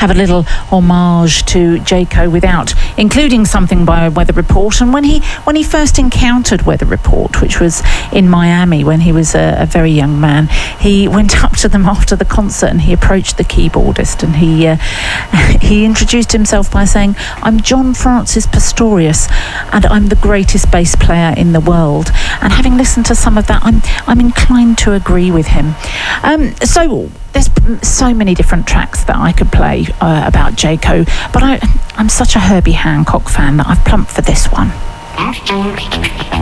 have a little homage to Jaco without including something by Weather Report. And when he first encountered Weather Report, which was in Miami when he was a very young man, he went up to them after the concert and he approached the keyboardist and he introduced himself by saying, "I'm John Francis Pastorius and I'm the greatest bass player in the world." And having listened to some of that, I'm inclined to agree with him. So there's so many different tracks that I could play about Jaco, but I'm such a Herbie Hancock fan that I've plumped for this one.